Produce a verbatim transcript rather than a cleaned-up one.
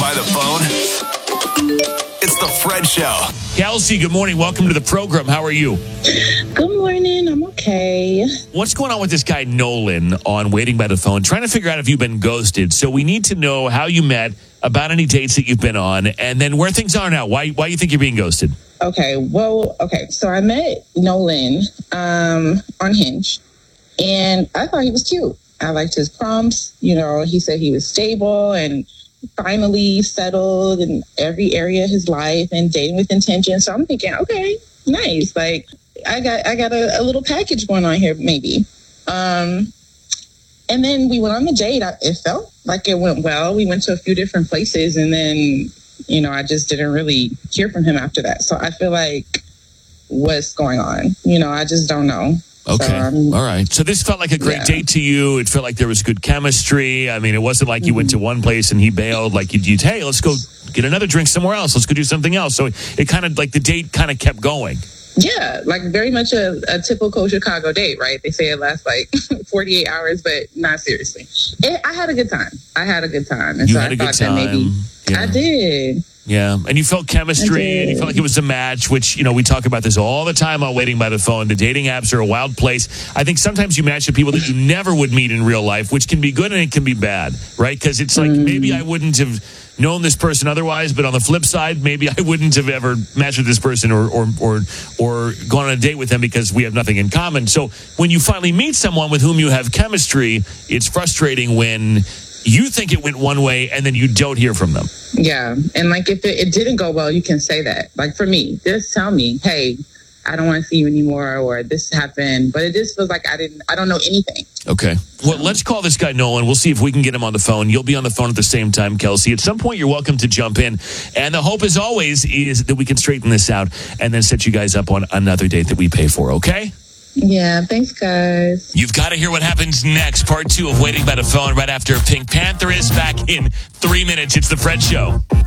by the phone? It's the Fred Show. Kelsey, good morning. Welcome to the program. How are you? Good morning. I'm okay. What's going on with this guy Nolan on Waiting by the Phone? Trying to figure out if you've been ghosted. So we need to know how you met, about any dates that you've been on, and then where things are now. Why why you think you're being ghosted? Okay. Well, okay. So I met Nolan um, on Hinge, and I thought he was cute. I liked his prompts. You know, he said he was stable and finally settled in every area of his life and dating with intention. So I'm thinking, okay, nice. Like I got I got a, a little package going on here, maybe. Um, and then we went on the date. I, it felt like it went well. We went to a few different places, and then, you know, I just didn't really hear from him after that. So I feel like what's going on? You know, I just don't know. Okay. So, um, all right. So this felt like a great yeah. date to you. It felt like there was good chemistry. I mean, it wasn't like you went to one place and he bailed. Like you'd, you'd hey, let's go get another drink somewhere else. Let's go do something else. So it, it kind of like the date kind of kept going. Yeah, like very much a, a typical Chicago date, right? They say it lasts like forty-eight hours, but not seriously. It, I had a good time. I had a good time. And You so had I a good thought that maybe time. Yeah. I did. Yeah, and you felt chemistry, and you felt like it was a match, which, you know, we talk about this all the time on Waiting by the Phone. The dating apps are a wild place. I think sometimes you match with people that you never would meet in real life, which can be good and it can be bad, right? Because it's like, mm. maybe I wouldn't have known this person otherwise, but on the flip side, maybe I wouldn't have ever matched with this person or or or, or gone on a date with them because we have nothing in common. So when you finally meet someone with whom you have chemistry, it's frustrating when you think it went one way and then you don't hear from them. Yeah. And like if it, it didn't go well, you can say that. Like for me, just tell me, hey, I don't want to see you anymore, or this happened. But it just feels like I didn't, I don't know anything. Okay. Well, let's call this guy Nolan. We'll see if we can get him on the phone. You'll be on the phone at the same time, Kelsey. At some point, you're welcome to jump in. And the hope, as always, is that we can straighten this out and then set you guys up on another date that we pay for, okay? Yeah, thanks, guys. You've got to hear what happens next. Part two of Waiting by the Phone right after Pink Panther is back in three minutes. It's The Fred Show.